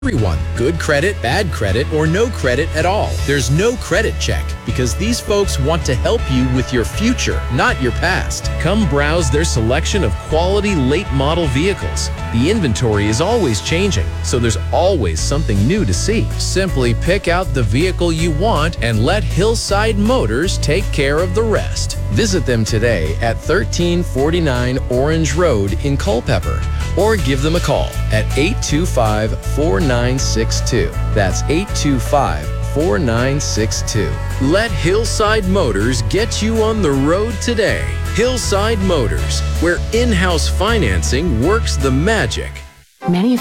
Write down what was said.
Everyone, good credit, bad credit, or no credit at all. There's no credit check because these folks want to help you with your future, not your past. Come browse their selection of quality late model vehicles. The inventory is always changing, so there's always something new to see. Simply pick out the vehicle you want and let Hillside Motors take care of the rest. Visit them today at 1349 Orange Road in Culpeper, or give them a call at 825-4962. That's 825-4962. Let Hillside Motors get you on the road today. Hillside Motors, where in-house financing works the magic. Many